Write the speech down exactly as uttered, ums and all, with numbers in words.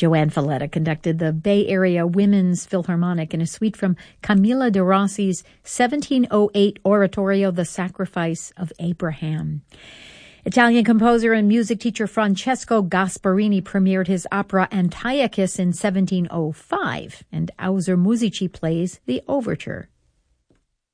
Joanne Falletta conducted the Bay Area Women's Philharmonic in a suite from Camilla de Rossi's seventeen oh eight oratorio, The Sacrifice of Abraham. Italian composer and music teacher Francesco Gasparini premiered his opera Antiochus in seventeen oh five, and Auser Musici plays the overture.